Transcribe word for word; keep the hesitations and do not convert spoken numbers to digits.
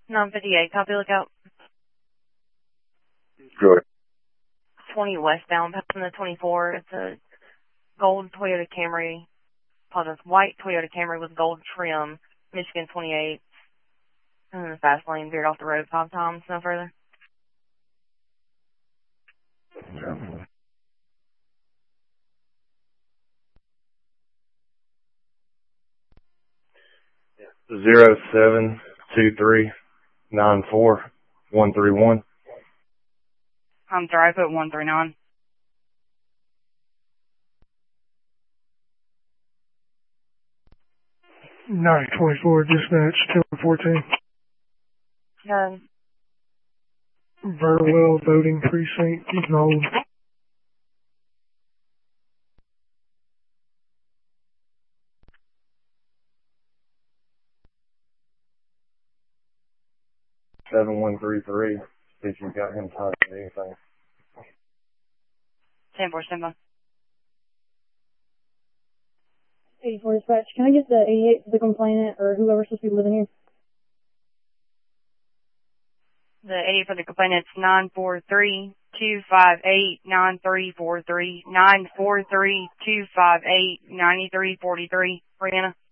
nine fifty-eight, copy, lookout. Good. twenty westbound, passing the twenty-four. It's a gold Toyota Camry. Apologize, white Toyota Camry with gold trim, Michigan twenty-eight. And then the fast lane veered off the road five times, no further. Yeah. Zero seven two three nine four one three one. I'm sorry, I put one three nine. nine twenty-four, dispatch, Taylor fourteen. Good. Verwell voting precinct, Knoll. seven one three three. See if you got him tied to anything. ten four, stand by. eighty-four dispatch. Can I get the eighty-eight for the complainant or whoever's supposed to be living here? The eighty for the complainant, it's nine four three two five eight nine three four three, nine four three two five eight nine three four three. Brianna.